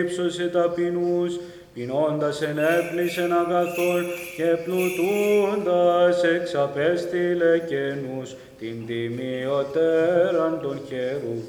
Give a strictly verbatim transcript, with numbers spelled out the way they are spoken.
ύψωσε ταπεινούς, πεινώντας ενέπνισεν αγαθόν και πλουτούντας εξαπέστειλε καινούς την τιμιωτέραν των χερουβίμ.